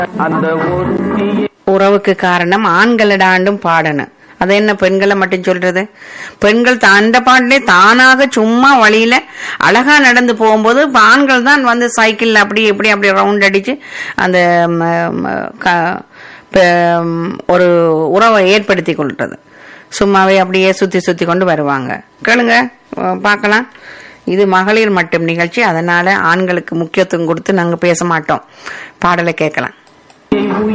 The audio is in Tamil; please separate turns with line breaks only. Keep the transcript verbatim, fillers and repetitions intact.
அந்த ஒருத்தியே
உறவுக்கு காரணம் ஆண்களிடாண்டும் பாடணும். அது என்ன பெண்களை மட்டும் சொல்றது? பெண்கள் அந்த பாட்டிலே தானாக சும்மா வழியில அழகா நடந்து போகும்போது இப்ப ஆண்கள் தான் வந்து சைக்கிள் அப்படி இப்படி அப்படி ரவுண்ட் அடிச்சு அந்த ம, ம, க- ப- ஒரு உறவை ஏற்படுத்தி கொள்றது. சும்மாவே அப்படியே சுத்தி சுத்தி கொண்டு வருவாங்க. கேளுங்க, அஹ் பார்க்கலாம். இது மகளிர் மட்டும் நிகழ்ச்சி, அதனால ஆண்களுக்கு முக்கியத்துவம் கொடுத்து நாங்க பேச மாட்டோம். பாடலை கேட்கலாம்.